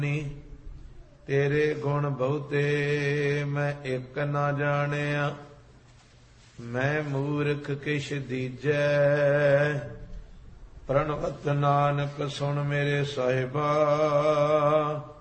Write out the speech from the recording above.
ਤੇਰੇ ਗੁਣ ਬਹੁਤੇ ਮੈਂ ਇੱਕ ਨਾ ਜਾਣਿਆ। ਮੈਂ ਮੂਰਖ ਕਿਛ ਦੀਜੈ, ਪ੍ਰਣਵਤ ਨਾਨਕ ਸੁਣ ਮੇਰੇ ਸਾਹਿਬਾ।